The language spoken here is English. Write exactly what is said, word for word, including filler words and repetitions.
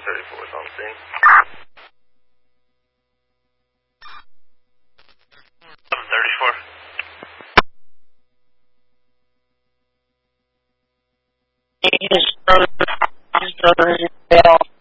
thirty-four is on scene. seven thirty-four. He just started, he started his bell.